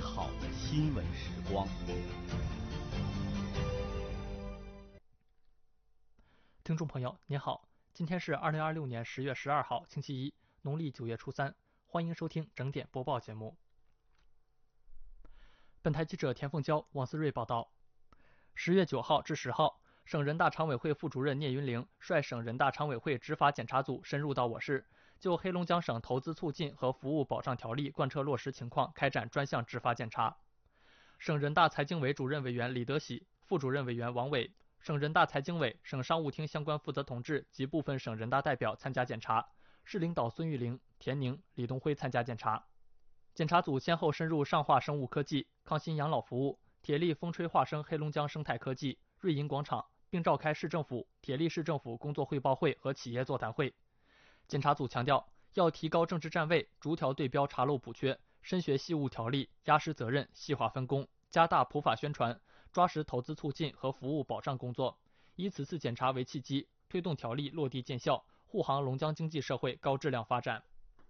好的新闻时光。 听众朋友您好，今天是2026年10月12号星期一，农历9月初3，欢迎收听整点播报节目。本台记者田凤娇、王思睿报道。10月9号至10号，省人大常委会副主任聂云玲率省人大常委会执法检查组深入到我市，就黑龙江省投资促进和服务保障条例贯彻落实情况开展专项执法检查。省人大财经委主任委员李德喜、副主任委员王伟、省人大财经委、省商务厅相关负责同志及部分省人大代表参加检查，市领导孙玉玲、田宁、李东辉参加检查。检查组先后深入上化生物科技、康欣养老服务、铁力风吹化生黑龙江生态科技、瑞银广场，并召开市政府、铁力市政府工作汇报会和企业座谈会。检查组强调，要提高政治站位，逐条对标查漏补缺，深学细务条例，压实责任，细化分工，加大普法宣传，抓实投资促进和服务保障工作，以此次检查为契机，推动条例落地见效，护航龙江经济社会高质量发展。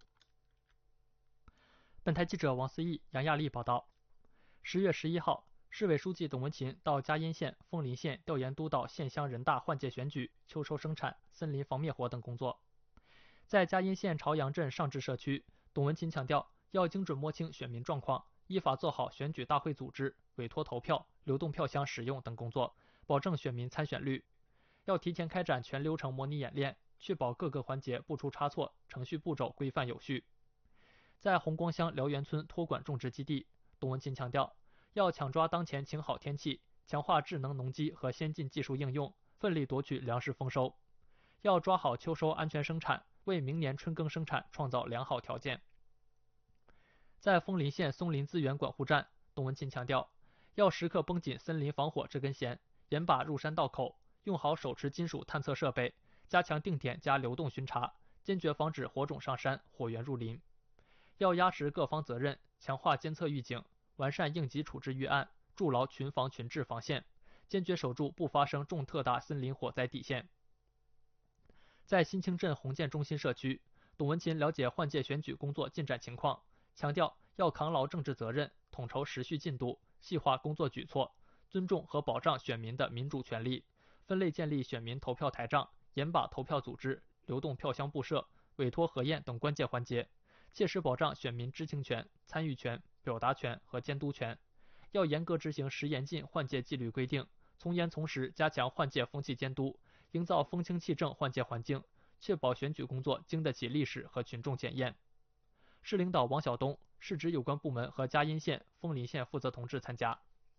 本台记者王思义、杨亚丽报道。10月11号，市委书记董文勤到嘉荫县、枫林县调研督导县乡人大换届选举、秋收生产、森林防灭火等工作。在嘉荫县朝阳镇上志社区，董文勤强调，要精准摸清选民状况，依法做好选举大会组织、委托投票、流动票箱使用等工作，保证选民参选率。要提前开展全流程模拟演练，确保各个环节不出差错，程序步骤规范有序。在红光乡辽源村托管种植基地，董文勤强调，要抢抓当前晴好天气，强化智能农机和先进技术应用，奋力夺取粮食丰收。要抓好秋收安全生产，为明年春耕生产创造良好条件。在枫林县松林资源管护站，董文勤强调，要时刻绷紧森林防火这根弦，严把入山道口，用好手持金属探测设备，加强定点加流动巡查，坚决防止火种上山、火源入林。要压实各方责任，强化监测预警，完善应急处置预案，筑牢群防群治防线，坚决守住不发生重特大森林火灾底线。在新清镇红建中心社区，董文勤了解换届选举工作进展情况，强调要扛牢政治责任，统筹时序进度，细化工作举措，尊重和保障选民的民主权利，分类建立选民投票台账，严把投票组织、流动票箱布设、委托核验等关键环节，切实保障选民知情权、参与权、表达权和监督权。要严格执行10严禁换届纪律规定，从严从实加强换届风气监督，营造风清气正换届环境，确保选举工作经得起历史和群众检验。市领导王晓东、市直有关部门和嘉荫县、枫林县负责同志参加。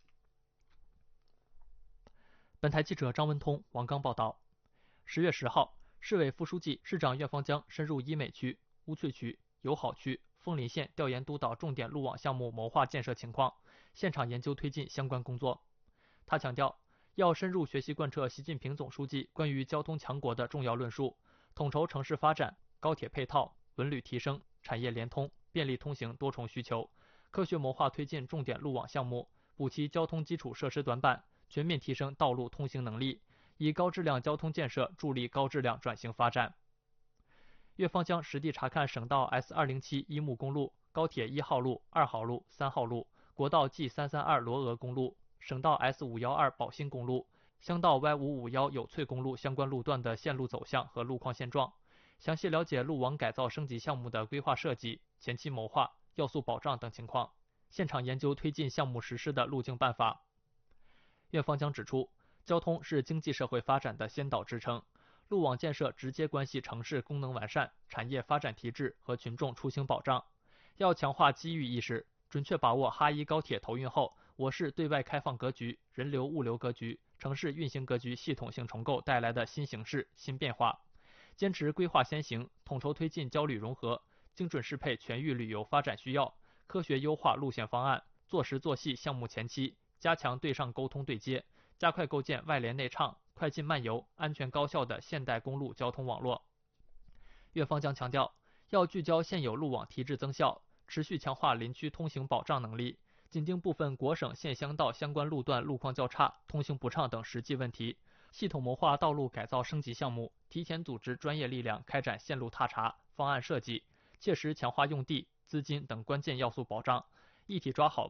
本台记者张文通、王刚报道。10月10号，市委副书记、市长岳方江深入医美区、乌翠区、友好区、枫林县调研督导重点路网项目谋划建设情况，现场研究推进相关工作。他强调，要深入学习贯彻习近平总书记关于交通强国的重要论述，统筹城市发展、高铁配套、文旅提升、产业联通、便利通行多重需求，科学谋划推进重点路网项目，补齐交通基础设施短板，全面提升道路通行能力，以高质量交通建设助力高质量转型发展。岳方江实地查看省道 S207 伊木公路、高铁1号路、2号路、3号路、国道 G332 罗峨公路、省道 S512 宝兴公路、乡道 Y551 有翠公路相关路段的线路走向和路况现状，详细了解路网改造升级项目的规划设计、前期谋划、要素保障等情况，现场研究推进项目实施的路径办法。岳方江指出，交通是经济社会发展的先导支撑，路网建设直接关系城市功能完善、产业发展提质和群众出行保障。要强化机遇意识，准确把握哈一高铁投运后我市对外开放格局、人流物流格局、城市运行格局系统性重构带来的新形势、新变化，坚持规划先行，统筹推进交旅融合，精准适配全域旅游发展需要，科学优化路线方案，做实做细项目前期，加强对上沟通对接，加快构建外联内畅、快进慢游、安全高效的现代公路交通网络。岳方江强调，要聚焦现有路网提质增效，持续强化林区通行保障能力，紧盯部分国省县乡道相关路段路况较差、通行不畅等实际问题，系统谋划道路改造升级项目，提前组织专业力量开展线路踏查、方案设计，切实强化用地、资金等关键要素保障，一体抓好